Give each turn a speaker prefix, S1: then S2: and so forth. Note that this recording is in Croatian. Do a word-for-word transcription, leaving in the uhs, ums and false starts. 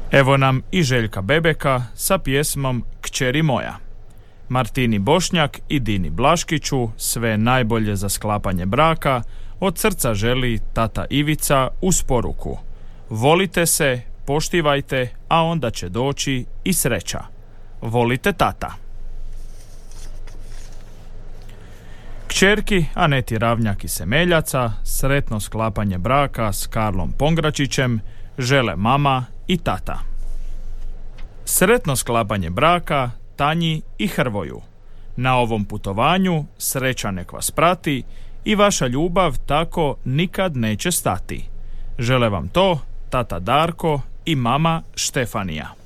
S1: Evo nam i Željka Bebeka sa pjesmom Kćeri moja. Martini Bošnjak i Dini Blaškiću sve najbolje za sklapanje braka od srca želi tata Ivica uz poruku: volite se, poštivajte, a onda će doći i sreća. Volite tata. Kćerki Aneti Ravnjak i Semeljaca sretno sklapanje braka s Karlom Pongračićem žele mama i tata. Sretno sklapanje braka Tanji i Hrvoju. Na ovom putovanju sreća nek vas prati i vaša ljubav tako nikad neće stati. Žele vam to tata Darko i mama Štefanija.